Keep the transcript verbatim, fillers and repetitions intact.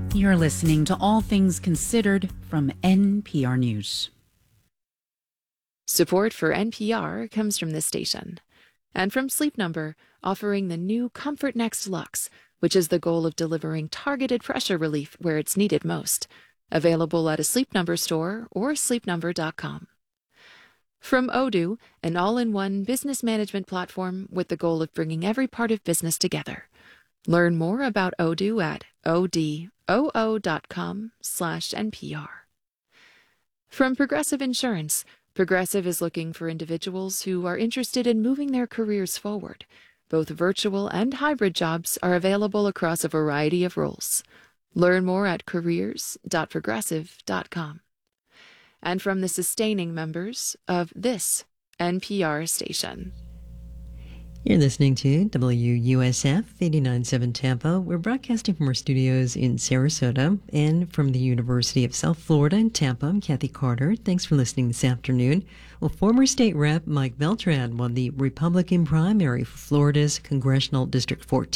You're listening to All Things Considered from N P R News. Support for N P R comes from this station and from Sleep Number, offering the new Comfort Next Luxe, which is the goal of delivering targeted pressure relief where it's needed most. Available at a Sleep Number store or sleep number dot com. From Odoo, an all-in-one business management platform with the goal of bringing every part of business together. Learn more about Odoo at odoo dot com slash N P R. From Progressive Insurance, Progressive is looking for individuals who are interested in moving their careers forward. Both virtual and hybrid jobs are available across a variety of roles. Learn more at careers dot progressive dot com. And from the sustaining members of this N P R station. You're listening to W U S F eighty-nine point seven Tampa. We're broadcasting from our studios in Sarasota and from the University of South Florida in Tampa. I'm Kathy Carter. Thanks for listening this afternoon. Well, former state rep Mike Beltran won the Republican primary for Florida's Congressional District fourteen.